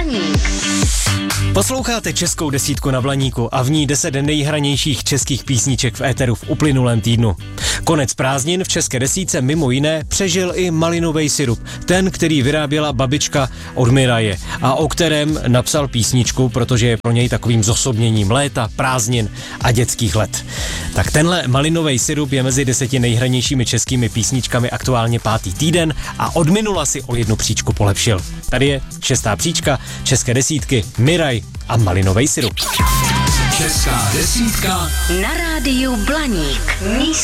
Blaník. Posloucháte Českou desítku na Blaníku a v ní 10 nejhranějších českých písniček v éteru v uplynulém týdnu. Konec prázdnin v České desítce mimo jiné přežil i malinový sirup, ten, který vyráběla babička od Miraje a o kterém napsal písničku, protože je pro něj takovým zosobněním léta, prázdnin a dětských let. Tak tenhle malinový sirup je mezi 10 nejhranějšími českými písničkami aktuálně 5. týden a od minula si o jednu příčku polepšil. Tady je 6. příčka České desítky Miraj a malinový sirup. Česká desítka Na rádiu Blaník.